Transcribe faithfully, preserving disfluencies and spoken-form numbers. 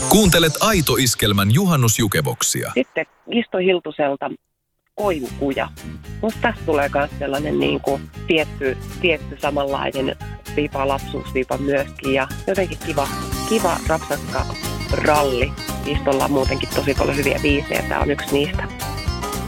Kuuntelet Aito Iskelmän juhannusjukeboksia. Sitten Isto Hiltuselta Koivukuja. Musta tästä tulee myös sellainen niin kuin tietty, tietty samanlainen viipa lapsuusviipa myöskin. Ja jotenkin kiva, kiva rapsakka ralli. Istolla on muutenkin tosi paljon hyviä biisejä. Tämä on yksi niistä.